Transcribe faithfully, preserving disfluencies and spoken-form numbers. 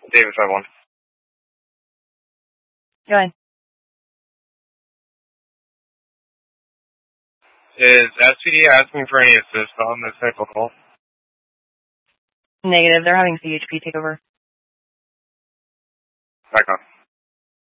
David five one. Go ahead. Is S P D asking for any assist on this type of call? Negative. They're having C H P take over. Back on.